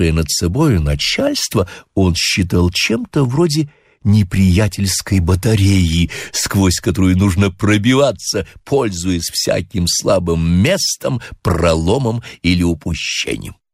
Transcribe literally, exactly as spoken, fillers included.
нависшее над собою начальство он считал чем-то вроде неприятельской батареи, сквозь которую нужно пробиваться, пользуясь всяким слабым местом, проломом или упущением.